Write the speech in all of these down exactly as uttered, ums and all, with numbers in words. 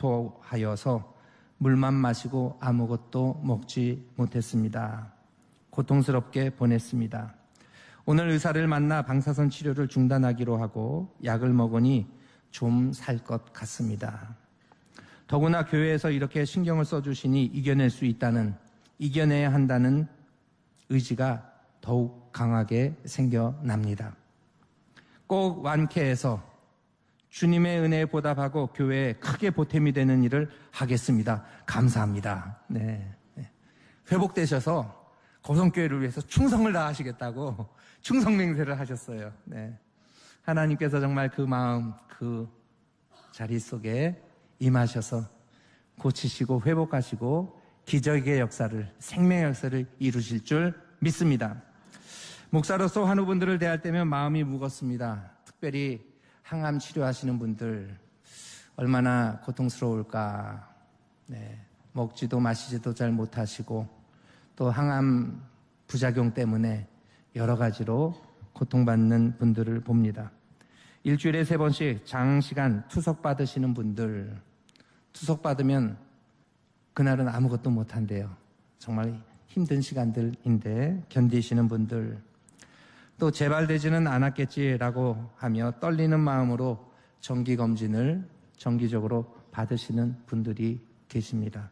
구토하여서 물만 마시고 아무것도 먹지 못했습니다. 고통스럽게 보냈습니다. 오늘 의사를 만나 방사선 치료를 중단하기로 하고 약을 먹으니 좀 살 것 같습니다. 더구나 교회에서 이렇게 신경을 써주시니 이겨낼 수 있다는, 이겨내야 한다는 의지가 더욱 강하게 생겨납니다. 꼭 완쾌해서 주님의 은혜에 보답하고 교회에 크게 보탬이 되는 일을 하겠습니다. 감사합니다. 네. 회복되셔서 고성교회를 위해서 충성을 다하시겠다고 충성맹세를 하셨어요. 네. 하나님께서 정말 그 마음, 그 자리 속에 임하셔서 고치시고 회복하시고 기적의 역사를, 생명의 역사를 이루실 줄 믿습니다. 목사로서 환우분들을 대할 때면 마음이 무겁습니다. 특별히 항암 치료하시는 분들 얼마나 고통스러울까. 네, 먹지도 마시지도 잘 못하시고 또 항암 부작용 때문에 여러 가지로 고통받는 분들을 봅니다. 일주일에 세 번씩 장시간 투석 받으시는 분들, 투석 받으면 그날은 아무것도 못한대요. 정말 힘든 시간들인데 견디시는 분들, 또 재발되지는 않았겠지라고 하며 떨리는 마음으로 정기검진을 정기적으로 받으시는 분들이 계십니다.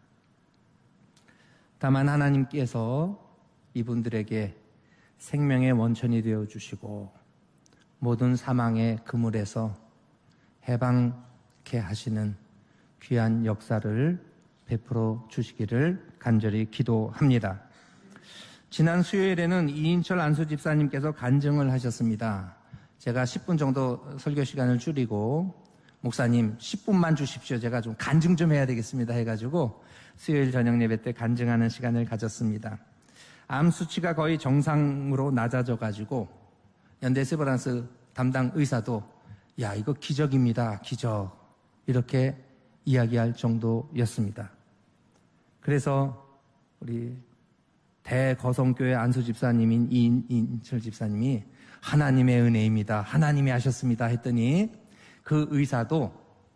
다만 하나님께서 이분들에게 생명의 원천이 되어주시고 모든 사망의 그물에서 해방케 하시는 귀한 역사를 베풀어 주시기를 간절히 기도합니다. 지난 수요일에는 이인철 안수 집사님께서 간증을 하셨습니다. 제가 십 분 정도 설교 시간을 줄이고 목사님 십 분만 주십시오. 제가 좀 간증 좀 해야 되겠습니다 해가지고 수요일 저녁 예배 때 간증하는 시간을 가졌습니다. 암 수치가 거의 정상으로 낮아져가지고 연대세브란스 담당 의사도 야 이거 기적입니다. 기적 이렇게 이야기할 정도였습니다. 그래서 우리 대거성교회 안수 집사님인 이인철 집사님이 하나님의 은혜입니다. 하나님이 하셨습니다 했더니 그 의사도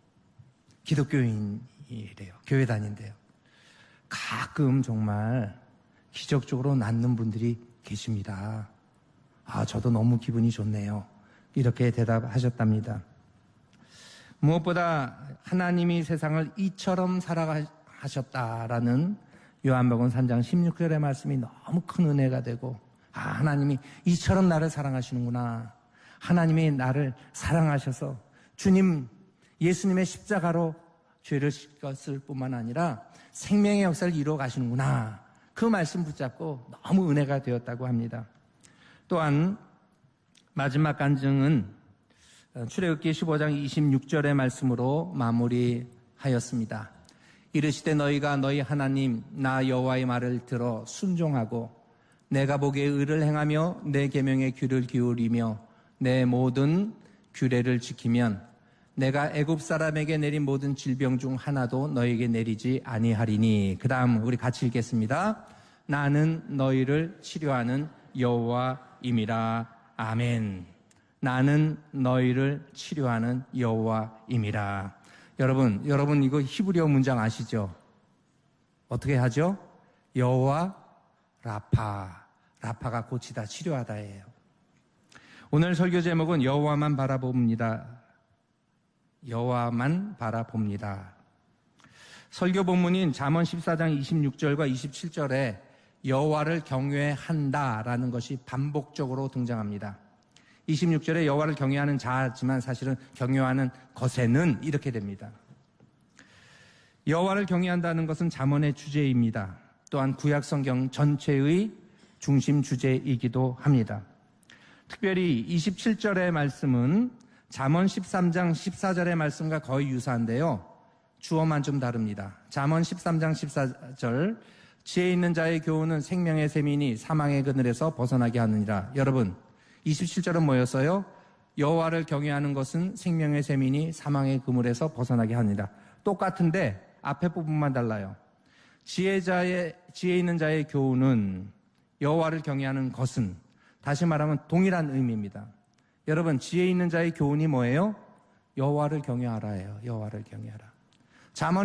기독교인이래요. 교회 다닌대요. 가끔 정말 기적적으로 낫는 분들이 계십니다. 아, 저도 너무 기분이 좋네요. 이렇게 대답하셨답니다. 무엇보다 하나님이 세상을 이처럼 사랑하셨다라는 요한복음 삼 장 십육 절의 말씀이 너무 큰 은혜가 되고, 아, 하나님이 이처럼 나를 사랑하시는구나. 하나님이 나를 사랑하셔서 주님, 예수님의 십자가로 죄를 씻었을 뿐만 아니라 생명의 역사를 이루어 가시는구나. 그 말씀 붙잡고 너무 은혜가 되었다고 합니다. 또한 마지막 간증은 출애굽기 십오 장 이십육 절의 말씀으로 마무리하였습니다. 이르시되 너희가 너희 하나님 나 여호와의 말을 들어 순종하고 내가 보기에 의를 행하며 내 계명에 귀를 기울이며 내 모든 규례를 지키면 내가 애굽 사람에게 내린 모든 질병 중 하나도 너에게 내리지 아니하리니. 그 다음 우리 같이 읽겠습니다. 나는 너희를 치료하는 여호와임이라. 아멘. 나는 너희를 치료하는 여호와임이라. 여러분, 여러분 이거 히브리어 문장 아시죠? 어떻게 하죠? 여호와 라파. 라파가 고치다, 치료하다예요. 오늘 설교 제목은 여호와만 바라봅니다. 여호와만 바라봅니다. 설교 본문인 잠언 십사 장 이십육 절과 이십칠 절에 여호와를 경외한다라는 것이 반복적으로 등장합니다. 이십육 절에 여호와를 경외하는 자지만 사실은 경외하는 것에는 이렇게 됩니다. 여호와를 경외한다는 것은 잠언의 주제입니다. 또한 구약 성경 전체의 중심 주제이기도 합니다. 특별히 이십칠 절의 말씀은 잠언 십삼 장 십사 절의 말씀과 거의 유사한데요. 주어만 좀 다릅니다. 잠언 십삼 장 십사 절 지혜 있는 자의 교훈은 생명의 셈이니 사망의 그늘에서 벗어나게 하느니라. 여러분, 이십칠 절은 뭐였어요? 여호와를 경외하는 것은 생명의 셈이니 사망의 그물에서 벗어나게 하느니라. 똑같은데 앞에 부분만 달라요. 지혜자의 지혜 있는 자의 교훈은 여호와를 경외하는 것은, 다시 말하면 동일한 의미입니다. 여러분, 지혜 있는 자의 교훈이 뭐예요? 여호와를 경외하라예요. 여호와를 경외하라. 잠언